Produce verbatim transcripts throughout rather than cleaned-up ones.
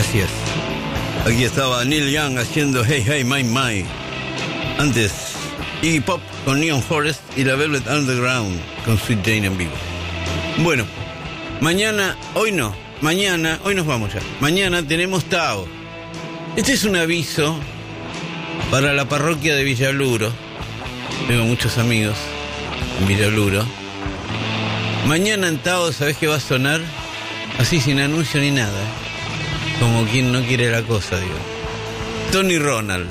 Así es. Aquí estaba Neil Young haciendo Hey Hey My My. Antes Iggy Pop con Neon Forest y la Velvet Underground con Sweet Jane en vivo. Bueno, mañana, hoy no, mañana, hoy nos vamos ya. Mañana tenemos Tao. Este es un aviso para la parroquia de Villabluro. Tengo muchos amigos en Villabluro. Mañana en Tao, ¿sabés qué va a sonar? Así sin anuncio ni nada, ¿eh? Como quien no quiere la cosa, digo. Tony Ronald.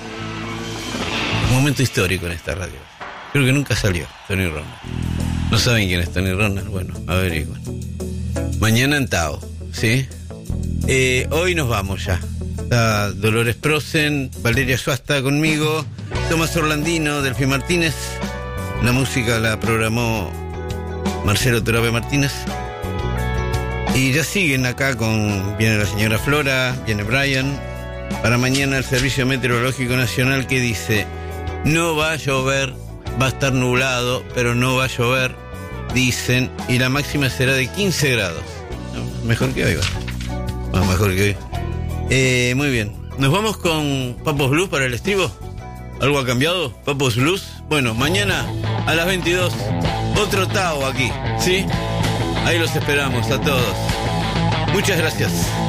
Un momento histórico en esta radio. Creo que nunca salió Tony Ronald. ¿No saben quién es Tony Ronald? Bueno, averigüen. Mañana en Tao, ¿sí? Eh, hoy nos vamos ya. Está Dolores Prosen, Valeria Suasta conmigo, Tomás Orlandino, Delfi Martínez. La música la programó Marcelo Torabe Martínez. Y ya siguen acá con... Viene la señora Flora, viene Brian. Para mañana el Servicio Meteorológico Nacional que dice: no va a llover, va a estar nublado, pero no va a llover, dicen, y la máxima será de quince grados. No, mejor que hoy, va. No, mejor que hoy. Eh, muy bien. ¿Nos vamos con Papos Blues para el estribo? ¿Algo ha cambiado? ¿Papos Blues? Bueno, mañana a las veintidós, otro Tao aquí, ¿sí? Ahí los esperamos a todos. Muchas gracias.